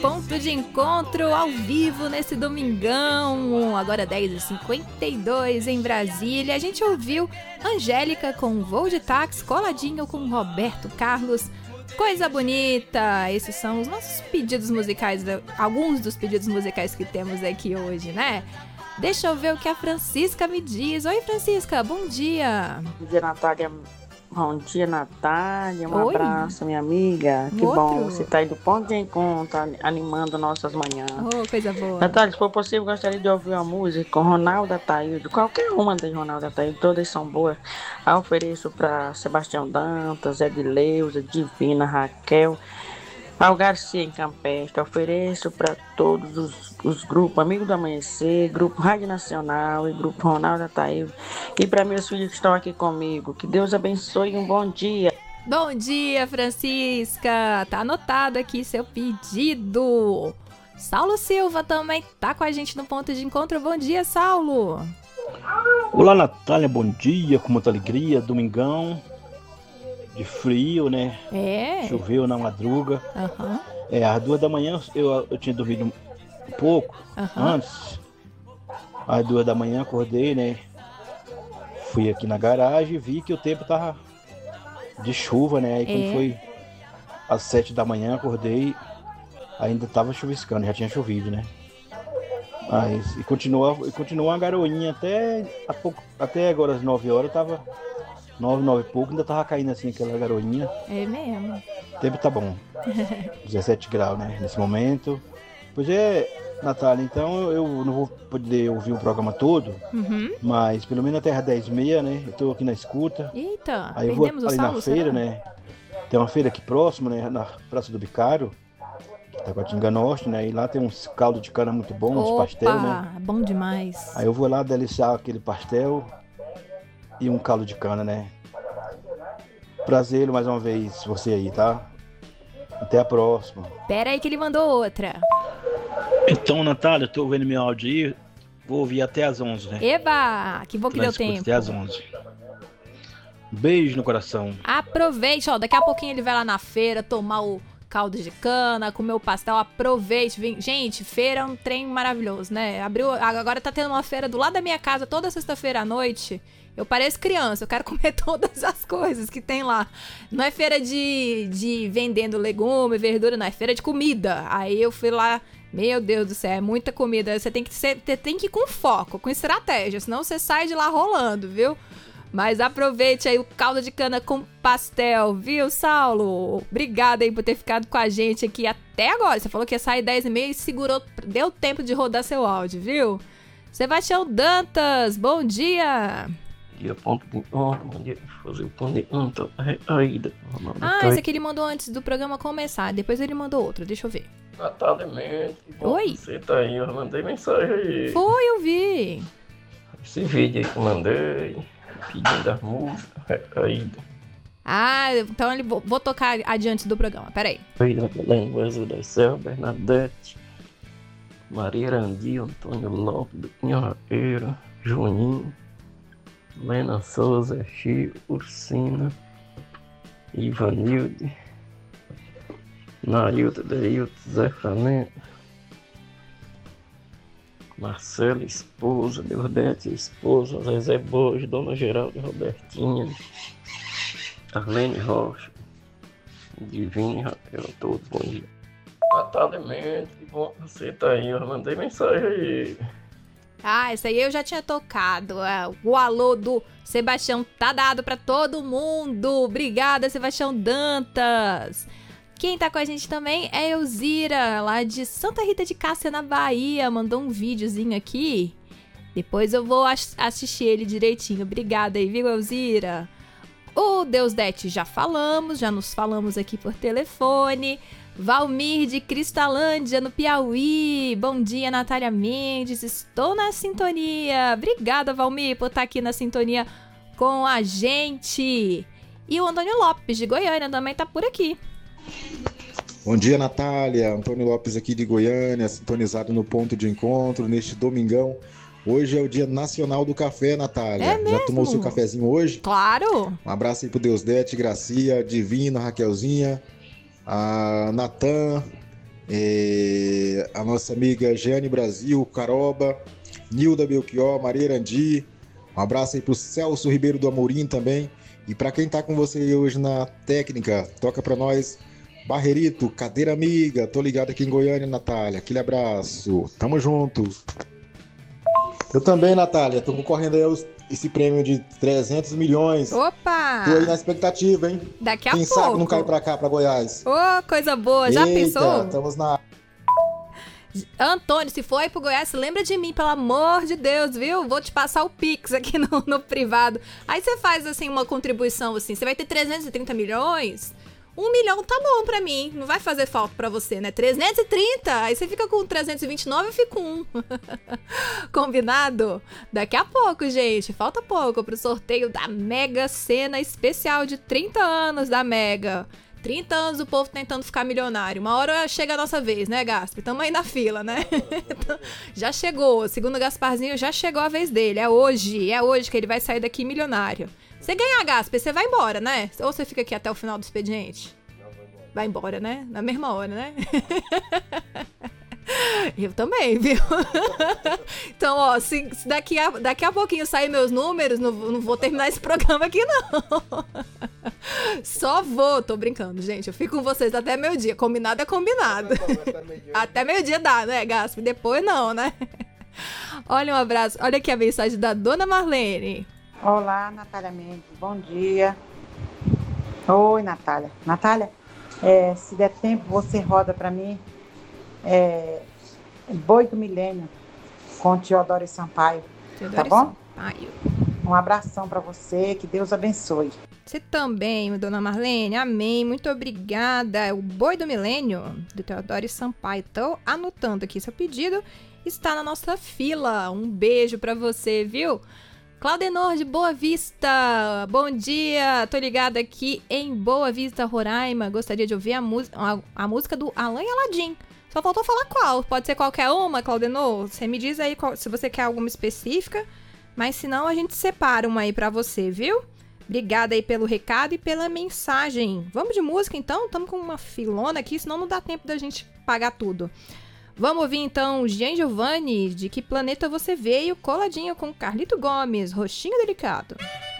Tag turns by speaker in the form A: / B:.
A: ponto de encontro ao vivo nesse domingão, agora 10h52 em Brasília. A gente ouviu Angélica com Voo de Táxi, coladinho com Roberto Carlos. Coisa bonita! Esses são os nossos pedidos musicais, alguns dos pedidos musicais que temos aqui hoje, né? Deixa eu ver o que a Francisca me diz. Oi, Francisca, bom dia!
B: Bom dia, Natália. Bom dia, Natália. Um
A: Oi.
B: abraço, minha amiga. Que
A: Outro.
B: bom você tá aí do ponto de encontro, animando nossas manhãs.
A: Oh, coisa boa.
B: Natália, se for possível, gostaria de ouvir uma música com Ronaldo Ataíde. Qualquer uma de Ronaldo Ataíde, todas são boas. Eu ofereço para Sebastião Dantas, Edileuza, Divina, Raquel, ao Garcia em Campestre. Ofereço para todos os grupos Amigo do Amanhecer, Grupo Rádio Nacional e Grupo Ronaldo Ataíde. E para meus filhos que estão aqui comigo. Que Deus abençoe e um bom dia.
A: Bom dia, Francisca. Tá anotado aqui seu pedido. Saulo Silva também tá com a gente no ponto de encontro. Bom dia, Saulo.
C: Olá, Natália, bom dia, com muita alegria, domingão, de frio, né?
A: É.
C: Choveu na madruga.
A: Aham.
C: Às 2 da manhã eu tinha dormido um pouco antes. Às 2 da manhã acordei, né? Fui aqui na garagem e vi que o tempo tava de chuva, né? Aí quando foi às 7 da manhã acordei, ainda tava chuviscando, já tinha chovido, né? Mas, e continua uma garoinha até agora às 9 horas, tava 9 e pouco, ainda tava caindo assim aquela garoinha.
A: É mesmo.
C: O tempo tá bom. 17 graus, né, nesse momento. Pois é, Natália, então eu não vou poder ouvir o programa todo, mas pelo menos até às 10h30, né, eu tô aqui na escuta.
A: Eita,
C: Aí eu vou
A: perdemos o
C: ali
A: Saulo,
C: na feira,
A: será?
C: né, tem uma feira aqui próxima, né, na Praça do Bicário, Taguatinga Norte, né, e lá tem uns caldos de cana muito bons, uns pastel, né.
A: Bom demais.
C: Aí eu vou lá deliciar aquele pastel e um caldo de cana, né. Prazer mais uma vez você aí, tá? Até a próxima.
A: Pera aí que ele mandou outra.
C: Então, Natália, eu tô vendo meu áudio aí, vou ouvir até às 11, né?
A: Eba, que bom que deu tempo.
C: Até às 11. Beijo no coração.
A: Aproveite, ó, daqui a pouquinho ele vai lá na feira tomar o caldo de cana, comer o pastel, aproveite. Gente, feira é um trem maravilhoso, né? Agora tá tendo uma feira do lado da minha casa toda sexta-feira à noite. Eu pareço criança, eu quero comer todas as coisas que tem lá. Não é feira de vendendo legume, verdura, não, é feira de comida. Aí eu fui lá, meu Deus do céu, é muita comida. Você tem que ir com foco, com estratégia, senão você sai de lá rolando, viu? Mas aproveite aí o caldo de cana com pastel, viu, Saulo? Obrigada aí por ter ficado com a gente aqui até agora. Você falou que ia sair 10h30 e segurou, deu tempo de rodar seu áudio, viu? Sebastião Dantas, bom dia!
D: Dia ponto de encontro, bom dia, fazer o ponto de encontro, ainda.
A: Esse aqui ele mandou antes do programa começar, depois ele mandou outro, deixa eu ver.
D: Natália Mendes,
A: Oi?
D: você tá aí, eu mandei mensagem aí.
A: Foi, eu vi.
D: Esse vídeo aí que eu mandei, pedindo as músicas, ainda.
A: Então vou tocar adiante do programa, peraí.
D: Ainda Lenguazo da Serra, Bernadette, Maria Arandi, Antônio Lopes, do Pinharreiro, Juninho, Lena Souza, Chico, Ursina, Ivanilde, Nailton, Deilton, Zé Franento, Marcela, esposa, Deodete, esposa, Zezé Borges, Dona Geralda, Robertinha, Arlene Rocha, Divine, Raquel, todos, bom dia. Natália Mendes, que bom que você tá aí, eu mandei mensagem aí.
A: Esse aí eu já tinha tocado. O alô do Sebastião tá dado pra todo mundo. Obrigada, Sebastião Dantas. Quem tá com a gente também é Elzira, lá de Santa Rita de Cássia, na Bahia. Mandou um videozinho aqui. Depois eu vou assistir ele direitinho. Obrigada aí, viu, Elzira? O Deusdete já nos falamos aqui por telefone. Valmir de Cristalândia, no Piauí. Bom dia, Natália Mendes. Estou na sintonia. Obrigada, Valmir, por estar aqui na sintonia com a gente. E o Antônio Lopes, de Goiânia, também tá por aqui.
E: Bom dia, Natália. Antônio Lopes aqui de Goiânia, sintonizado no ponto de encontro neste domingão. Hoje é o Dia Nacional do Café, Natália.
A: É mesmo?
E: Já tomou seu cafezinho hoje?
A: Claro.
E: Um abraço aí pro Deusdete, Gracia, Divina, Raquelzinha, a Natan A nossa amiga Jeane Brasil, Caroba, Nilda Belchior, Maria Arandi. Um abraço aí pro Celso Ribeiro do Amorim também. E para quem tá com você hoje na técnica, toca para nós Barreirito, Cadeira Amiga. Tô ligado aqui em Goiânia, Natália. Aquele abraço. Tamo junto. Eu também, Natália. Tô concorrendo aí esse prêmio de 300 milhões.
A: Opa!
E: Tô aí na expectativa, hein?
A: Daqui a
E: Quem
A: pouco.
E: sabe não cai pra cá, pra Goiás.
A: Ô, coisa boa. Já
E: Eita,
A: pensou?
E: Estamos na...
A: Antônio, se for aí pro Goiás, lembra de mim, pelo amor de Deus, viu? Vou te passar o Pix aqui no privado. Aí você faz, assim, uma contribuição, assim. Você vai ter 330 milhões? 1 milhão tá bom pra mim. Não vai fazer falta pra você, né? 330. Aí você fica com 329 e eu fico com 1. Combinado? Daqui a pouco, gente. Falta pouco pro sorteio da Mega Sena especial de 30 anos da Mega. 30 anos o povo tentando ficar milionário. Uma hora chega a nossa vez, né, Gasper? Tamo aí na fila, né? Já chegou. Segundo o Gasparzinho, já chegou a vez dele. É hoje que ele vai sair daqui milionário. Você ganhar, Gasper, você vai embora, né? Ou você fica aqui até o final do expediente? Não, vai embora, né? Na mesma hora, né? Eu também, viu? Então, ó, se daqui a pouquinho sair meus números, não vou terminar esse programa aqui, não. Só vou, tô brincando, gente. Eu fico com vocês até meio-dia. Combinado é combinado. Até meio-dia dá, né, Gasp? Depois não, né? Olha, um abraço. Olha aqui a mensagem da Dona Marlene.
F: Olá, Natália Mendes. Bom dia. Oi, Natália. Natália, se der tempo, você roda pra mim. Boi do Milênio com Teodoro Sampaio. Tá bom?
A: Sampaio.
F: Um abração pra você, que Deus abençoe.
A: Você também, Dona Marlene, amém, muito obrigada. O Boi do Milênio, do Teodoro Sampaio. Tô anotando aqui seu pedido, está na nossa fila. Um beijo pra você, viu? Claudenor de Boa Vista, bom dia, tô ligada aqui em Boa Vista, Roraima. Gostaria de ouvir a música do Alan e Aladim. Só faltou falar qual, pode ser qualquer uma, Claudenor? Você me diz aí se você quer alguma específica, mas se não a gente separa uma aí pra você, viu? Obrigada aí pelo recado e pela mensagem. Vamos de música então? Estamos com uma filona aqui, senão não dá tempo da gente pagar tudo. Vamos ouvir então Gian Giovanni, De Que Planeta Você Veio, coladinho com Carlito Gomes, Roxinho Delicado.